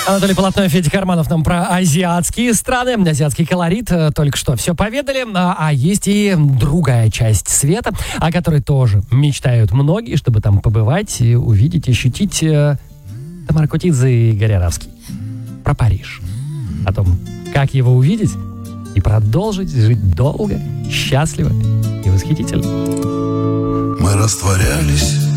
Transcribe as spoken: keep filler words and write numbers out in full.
Анатолий Полотнов, Федя Карманов нам про азиатские страны, азиатский колорит только что все поведали. А, а есть и другая часть света, о которой тоже мечтают многие, чтобы там побывать и увидеть, ощутить. Тамара Кутидзе и Игорь Аравский. Про Париж. О том, как его увидеть и продолжить жить долго, счастливо и восхитительно. Мы растворялись